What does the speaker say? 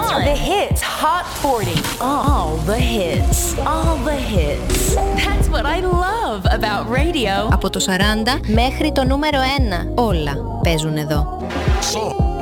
on. The hits, Hot 40. All the hits. All the hits. That's what I love about radio. Από το 40 μέχρι το νούμερο 1. Όλα παίζουν εδώ. So